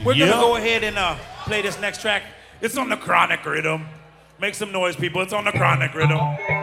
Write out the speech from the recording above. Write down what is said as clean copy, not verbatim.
We're gonna go ahead and play this next track. It's on the Chronic rhythm. Make some noise, people. It's on the Chronic rhythm.